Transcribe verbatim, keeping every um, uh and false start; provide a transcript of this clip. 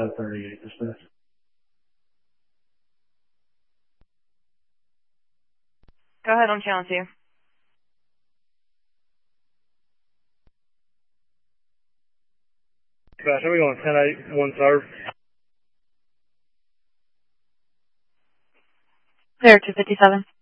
uh, thirty-eight percent. Go ahead on channel two. Gosh, are we going ten eight, one serve? Clear two fifty-seven.